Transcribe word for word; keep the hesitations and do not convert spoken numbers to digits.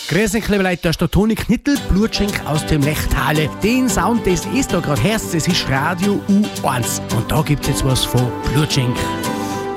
Grüß euch, liebe Leute, da ist der Toni Knittel, Blutschenk aus dem Lechtal. Den Sound, das ist da gerade hörst, das ist Radio U eins. Und da gibt's jetzt was von Blutschenk.